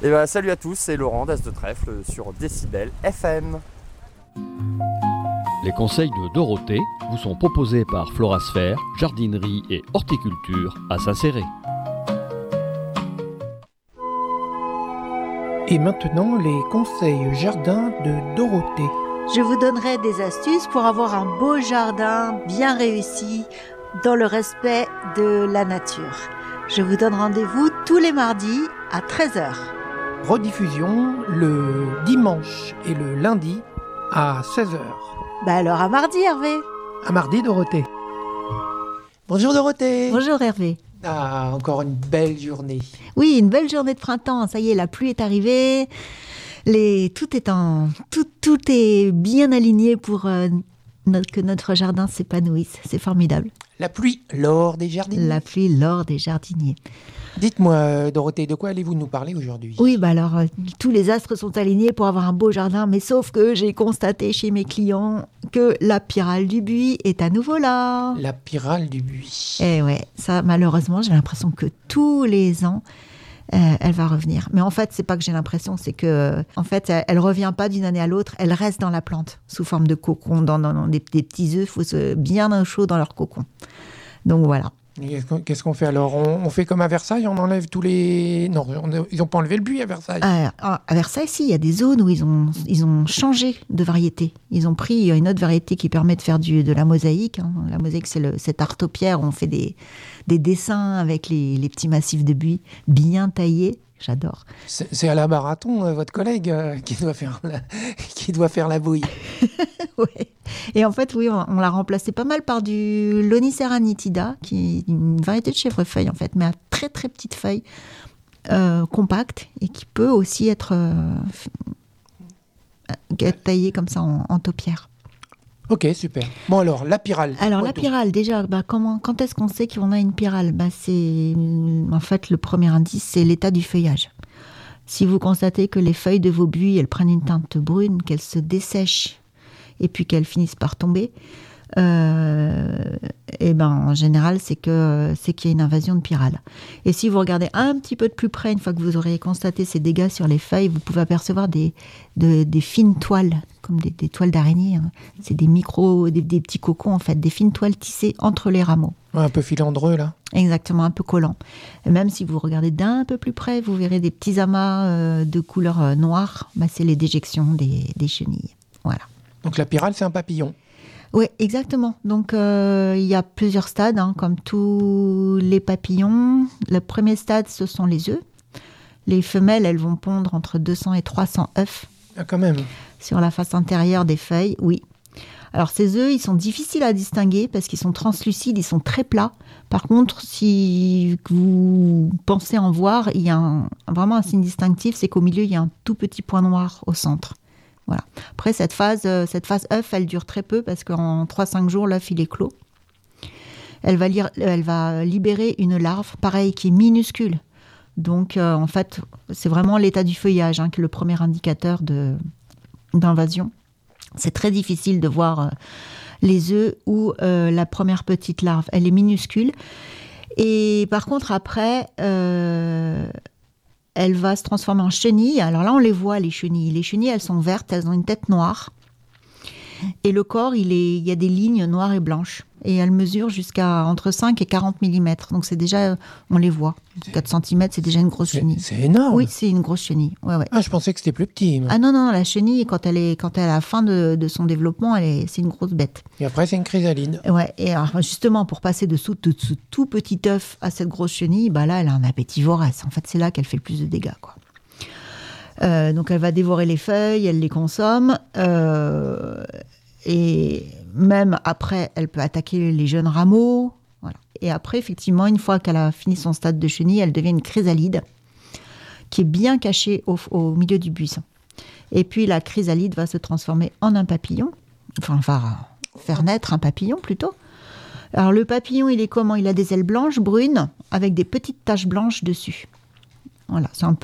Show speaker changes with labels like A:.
A: Et ben, salut à tous, c'est Laurent d'As de Trèfle sur Décibel FM.
B: Les conseils de Dorothée vous sont proposés par Florasphère, jardinerie et horticulture à Saint-Céré.
C: Et maintenant, les conseils jardin de Dorothée.
D: Je vous donnerai des astuces pour avoir un beau jardin bien réussi dans le respect de la nature. Je vous donne rendez-vous tous les mardis à 13h.
C: Rediffusion le dimanche et le lundi à 16h.
D: Alors à mardi, Hervé.
C: À mardi, Dorothée. Bonjour Dorothée.
D: Bonjour Hervé.
C: Ah, encore une belle journée.
D: Oui, une belle journée de printemps. Ça y est, la pluie est arrivée. Tout est bien aligné pour que notre jardin s'épanouisse. C'est formidable.
C: La pluie, l'or des jardiniers.
D: La pluie, l'or des jardiniers.
C: Dites-moi, Dorothée, de quoi allez-vous nous parler aujourd'hui ?
D: Oui, tous les astres sont alignés pour avoir un beau jardin, mais sauf que j'ai constaté chez mes clients que la pyrale du buis est à nouveau là.
C: La pyrale du buis.
D: Eh ouais, ça, malheureusement, j'ai l'impression que tous les ans, elle va revenir. Mais en fait, c'est pas que j'ai l'impression, c'est que, en fait, elle revient pas d'une année à l'autre, elle reste dans la plante, sous forme de cocon, dans des petits œufs, il faut bien au chaud dans leur cocon. Donc voilà.
C: Qu'est-ce qu'on fait alors ? On fait comme à Versailles, on enlève tous les... Non, ils n'ont pas enlevé le buis à Versailles.
D: À Versailles, si, il y a des zones où ils ont changé de variété. Ils ont pris une autre variété qui permet de faire de la mosaïque. La mosaïque, c'est cette artopierre où on fait des dessins avec les petits massifs de buis bien taillés. J'adore.
C: C'est Alain Baraton, votre collègue, qui doit faire la bouille.
D: Oui. Et en fait, oui, on l'a remplacé pas mal par du Lonicera nitida, qui est une variété de chèvrefeuille, en fait, mais à très très petites feuilles, compactes, et qui peut aussi être taillée comme ça en taupière.
C: Ok, super. Bon alors, la pyrale.
D: Alors la pyrale, déjà, quand est-ce qu'on sait qu'on a une pyrale ? C'est, en fait, le premier indice, c'est l'état du feuillage. Si vous constatez que les feuilles de vos buis, elles prennent une teinte brune, qu'elles se dessèchent, et puis qu'elles finissent par tomber, en général, c'est qu'il y a une invasion de pyrale. Et si vous regardez un petit peu de plus près, une fois que vous aurez constaté ces dégâts sur les feuilles, vous pouvez apercevoir des fines toiles, comme des toiles d'araignée. C'est des petits cocons, en fait, des fines toiles tissées entre les rameaux.
C: Un peu filandreux, là.
D: Exactement, un peu collant. Et même si vous regardez d'un peu plus près, vous verrez des petits amas de couleur noire. C'est les déjections des chenilles. Voilà.
C: Donc la pyrale, c'est un papillon.
D: Oui, exactement. Donc, il y a plusieurs stades, comme tous les papillons. Le premier stade, ce sont les œufs. Les femelles, elles vont pondre entre 200 et 300 œufs.
C: Ah, quand même.
D: Sur la face intérieure des feuilles, oui. Alors, ces œufs, ils sont difficiles à distinguer parce qu'ils sont translucides, ils sont très plats. Par contre, si vous pensez en voir, il y a vraiment un signe distinctif, c'est qu'au milieu, il y a un tout petit point noir au centre. Voilà. Après, cette phase œuf, elle dure très peu parce qu'en 3-5 jours, l'œuf, il est clos. Elle va libérer une larve, pareil, qui est minuscule. Donc, en fait, c'est vraiment l'état du feuillage qui est le premier indicateur d'invasion. C'est très difficile de voir les œufs ou la première petite larve. Elle est minuscule. Et par contre, après... elle va se transformer en chenille. Alors là, on les voit, les chenilles. Les chenilles, elles sont vertes, elles ont une tête noire. Et le corps, il y a des lignes noires et blanches. Et elles mesurent jusqu'à entre 5 et 40 mm. Donc c'est déjà, on les voit. 4 cm, c'est déjà une grosse chenille.
C: C'est énorme.
D: Oui, c'est une grosse chenille. Ouais.
C: Ah, je pensais que c'était plus petit. Moi.
D: Ah non, la chenille, quand elle est à la fin de son développement, c'est une grosse bête.
C: Et après, c'est une chrysalide.
D: Ouais, et alors, justement, pour passer de ce tout petit œuf à cette grosse chenille, là, elle a un appétit vorace. En fait, c'est là qu'elle fait le plus de dégâts, quoi. Donc, elle va dévorer les feuilles, elle les consomme. Et même après, elle peut attaquer les jeunes rameaux. Voilà. Et après, effectivement, une fois qu'elle a fini son stade de chenille, elle devient une chrysalide qui est bien cachée au milieu du buisson. Et puis, la chrysalide va se transformer en un papillon. Enfin, va faire naître un papillon, plutôt. Alors, le papillon, il est comment ? Il a des ailes blanches, brunes, avec des petites taches blanches dessus. Voilà, c'est un